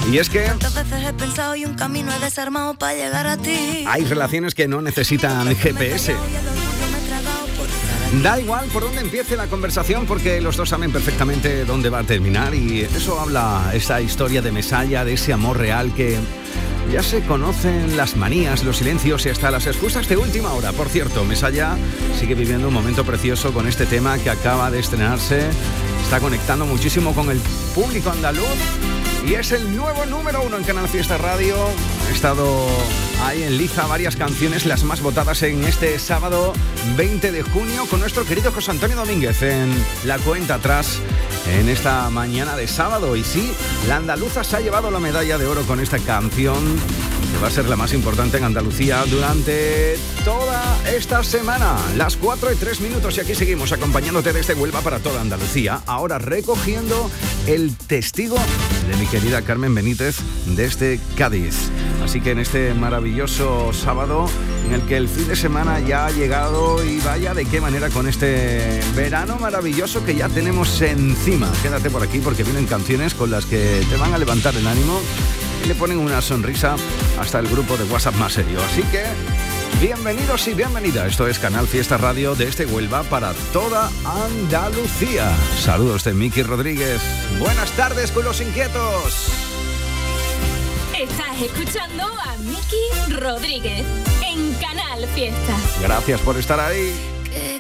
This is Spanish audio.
Y es que tantas veces he pensado y un camino he desarmado para llegar a ti. hay relaciones que no necesitan GPS. Da igual por dónde empiece la conversación porque los dos saben perfectamente dónde va a terminar, y eso habla esa historia de Mesalla, de ese amor real que ya se conocen las manías, los silencios y hasta las excusas de última hora. Por cierto, Mesalla sigue viviendo un momento precioso con este tema que acaba de estrenarse. Está conectando muchísimo con el público andaluz y es el nuevo número 1 en Canal Fiesta Radio. He estado ahí en liza varias canciones, las más votadas en este sábado 20 de junio con nuestro querido José Antonio Domínguez en la cuenta atrás en esta mañana de sábado. Y sí, la andaluza se ha llevado la medalla de oro con esta canción que va a ser la más importante en Andalucía durante toda esta semana. Las 4:03 y aquí seguimos acompañándote desde Huelva para toda Andalucía. Ahora recogiendo el testigo de mi querida Carmen Benítez desde Cádiz. Así que en este maravilloso sábado en el que el fin de semana ya ha llegado, y vaya de qué manera con este verano maravilloso que ya tenemos encima. Quédate por aquí porque vienen canciones con las que te van a levantar el ánimo y le ponen una sonrisa hasta el grupo de WhatsApp más serio. Así que bienvenidos y bienvenida. Esto es Canal Fiesta Radio desde Huelva para toda Andalucía. Saludos de Miki Rodríguez. Buenas tardes con los inquietos. Estás escuchando a Miki Rodríguez en Canal Fiesta. Gracias por estar ahí.